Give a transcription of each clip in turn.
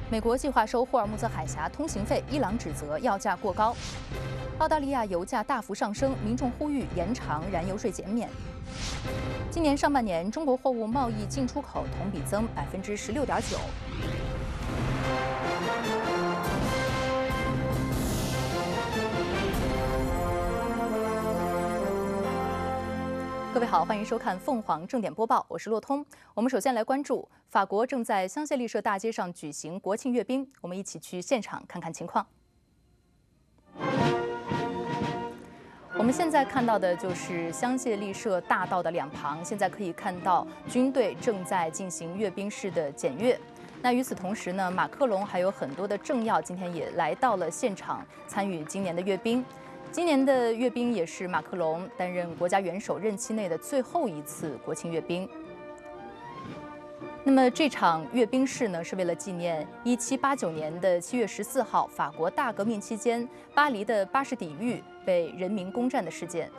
美国计划收霍尔木兹海峡通行费，伊朗指责要价过高。澳大利亚油价大幅上升，民众呼吁延长燃油税减免。今年上半年，中国货物贸易进出口同比增16.9%。各位好，欢迎收看凤凰正点播报，我是骆通。我们首先来关注法国正在香榭丽舍大街上举行国庆阅兵，我们一起去现场看看情况。我们现在看到的就是香榭丽舍大道的两旁，现在可以看到军队正在进行阅兵式的检阅。那与此同时呢，马克龙还有很多的政要今天也来到了现场参与今年的阅兵。今年的阅兵也是马克龙担任国家元首任期内的最后一次国庆阅兵。那么这场阅兵式呢，是为了纪念1789年的7月14号法国大革命期间巴黎的巴士底狱被人民攻占的事件。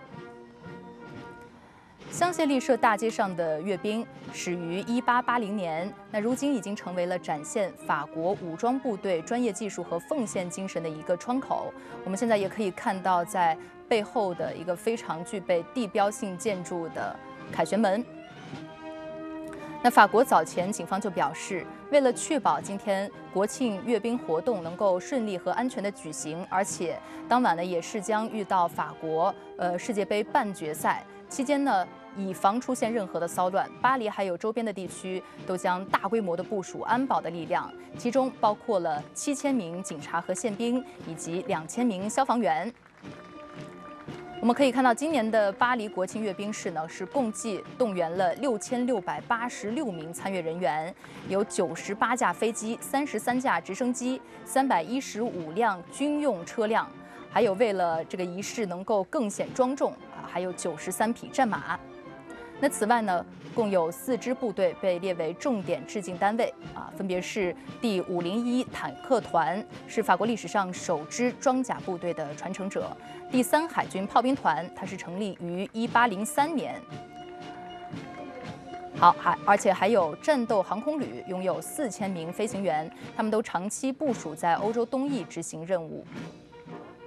香榭丽舍大街上的阅兵始于1880年，那如今已经成为了展现法国武装部队专业技术和奉献精神的一个窗口。我们现在也可以看到，在背后的一个非常具备地标性建筑的凯旋门。那法国早前警方就表示，为了确保今天国庆阅兵活动能够顺利和安全的举行，而且当晚呢也是将遇到法国世界杯半决赛期间呢，以防出现任何的骚乱，巴黎还有周边的地区都将大规模的部署安保的力量，其中包括了7000名警察和宪兵以及2000名消防员。我们可以看到，今年的巴黎国庆阅兵式呢，是共计动员了6686名参阅人员，有98架飞机、33架直升机、315辆军用车辆，还有为了这个仪式能够更显庄重还有93匹战马。那此外呢，共有4支部队被列为重点致敬单位分别是第501坦克团，是法国历史上首支装甲部队的传承者；第3海军炮兵团，它是成立于1803年。而且还有战斗航空旅，拥有4000名飞行员，他们都长期部署在欧洲东翼执行任务。